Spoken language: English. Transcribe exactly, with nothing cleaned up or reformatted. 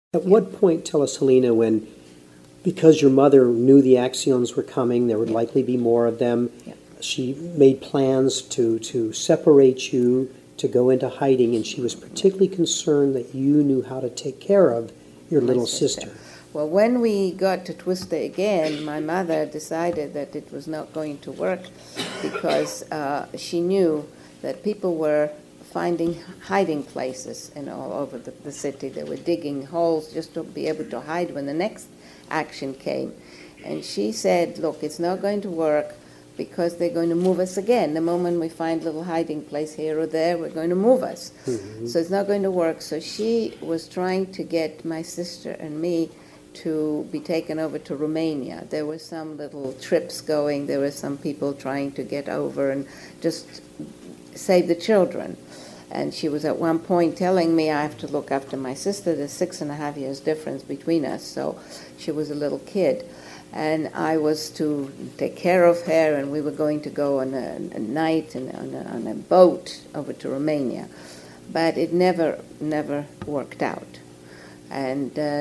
At what point, tell us, Helena, when, because your mother knew the Axioms were coming, there would Yeah. likely be more of them, Yeah. she made plans to, to separate you, to go into hiding, and she was particularly concerned that you knew how to take care of your My little sister. sister. Well, when we got to Twister again, my mother decided that it was not going to work because uh, she knew that people were finding hiding places in all over the, the city. They were digging holes just to be able to hide when the next action came. And she said, look, it's not going to work because they're going to move us again. The moment we find a little hiding place here or there, we're going to move us. Mm-hmm. So it's not going to work. So she was trying to get my sister and me to be taken over to Romania. There were some little trips going. There were some people trying to get over and just save the children. And she was at one point telling me I have to look after my sister. There's six and a half years difference between us, so she was a little kid. And I was to take care of her, and we were going to go on a, a night and on a, on a boat over to Romania. But it never, never worked out. And uh,